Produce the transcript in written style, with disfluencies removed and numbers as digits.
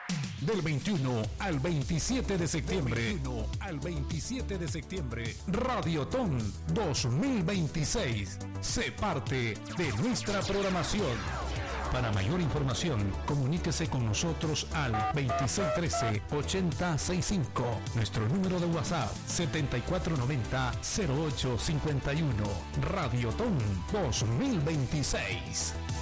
Del 21 al 27 de septiembre. Del 21 al 27 de septiembre. Radiotón 2026. Sé parte de nuestra programación. Para mayor información, comuníquese con nosotros al 2613-8065. Nuestro número de WhatsApp 7490-0851. Radiotón 2026.